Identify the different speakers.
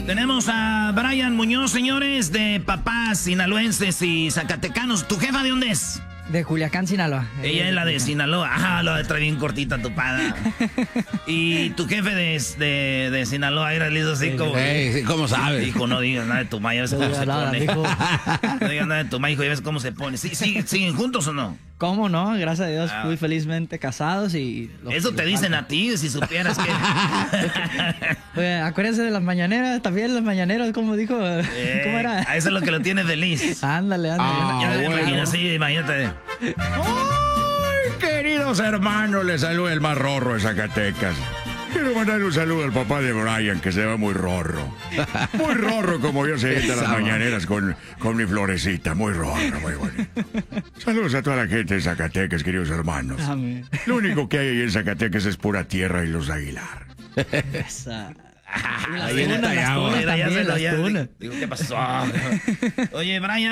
Speaker 1: Tenemos a Brian Muñoz, señores, de papás sinaloenses y zacatecanos. ¿Tu jefa de dónde es?
Speaker 2: De Culiacán, Sinaloa.
Speaker 1: Ella es la de Sinaloa. Ah, lo trae bien cortita tu pada. Y tu jefe de Sinaloa era listo así como...
Speaker 3: Sí, ¿cómo sabes?
Speaker 1: Dijo, no digas nada de tu maíz, ya ves cómo se pone. No digas nada de tu maíz, ya ves cómo se pone. ¿Siguen juntos o no?
Speaker 2: ¿Cómo no? Gracias a Dios, muy felizmente casados y...
Speaker 1: Eso te dicen a ti, si supieras que...
Speaker 2: Pues, acuérdense de las mañaneras, también las mañaneras, como dijo... ¿Cómo era?
Speaker 1: A eso es lo que lo tiene feliz.
Speaker 2: Ándale.
Speaker 1: Ya me imagino así, imagínate.
Speaker 3: ¡Ay, queridos hermanos! Les saluda el más rorro de Zacatecas. Quiero mandarle un saludo al papá de Brian, que se ve muy rorro. Muy rorro, como yo se sienta las mañaneras con mi florecita. Muy rorro, muy bonito. Saludos a toda la gente de Zacatecas, queridos hermanos.
Speaker 2: Amén.
Speaker 3: Lo único que hay ahí en Zacatecas es pura tierra y los Aguilar.
Speaker 2: Esa.
Speaker 1: Ahí en
Speaker 2: las tunas,
Speaker 1: Digo,
Speaker 2: las tunas.
Speaker 1: ¿qué pasó? Oye, Brian.